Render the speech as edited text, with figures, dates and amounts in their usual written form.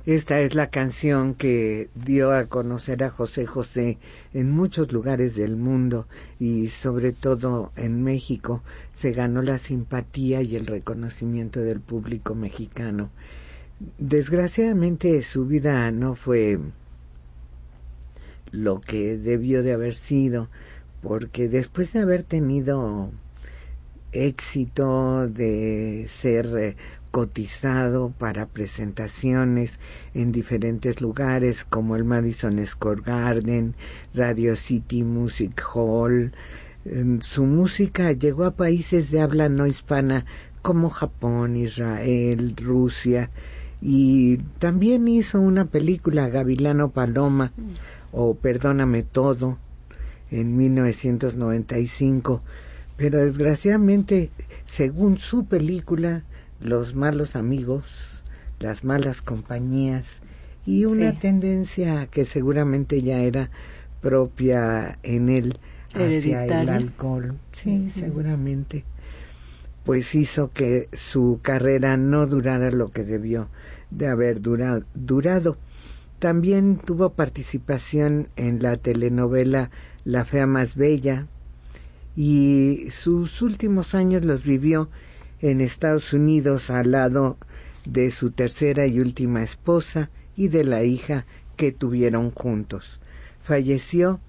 Esta es la canción que dio a conocer a José José en muchos lugares del mundo y sobre todo en México. Se ganó la simpatía y el reconocimiento del público mexicano. Desgraciadamente su vida no fue lo que debió de haber sido, porque después de haber tenido éxito, de ser cotizado para presentaciones en diferentes lugares como el Madison Square Garden, Radio City Music Hall, su música llegó a países de habla no hispana como Japón, Israel, Rusia, y también hizo una película, Gavilano Paloma, o Perdóname Todo, en 1995, pero desgraciadamente, según su película, Los malos amigos, las malas compañías y una tendencia que seguramente ya era propia en él hacia el alcohol, seguramente, pues hizo que su carrera no durara lo que debió de haber durado. También tuvo participación en la telenovela La fea más bella, y sus últimos años los vivió en Estados Unidos al lado de su tercera y última esposa y de la hija que tuvieron juntos. Falleció